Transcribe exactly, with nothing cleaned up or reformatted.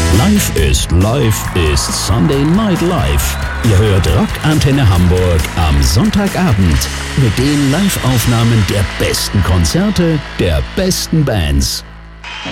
Live ist Live ist Sunday Night Live. Ihr hört Rock Antenne Hamburg am Sonntagabend mit den Live-Aufnahmen der besten Konzerte der besten Bands.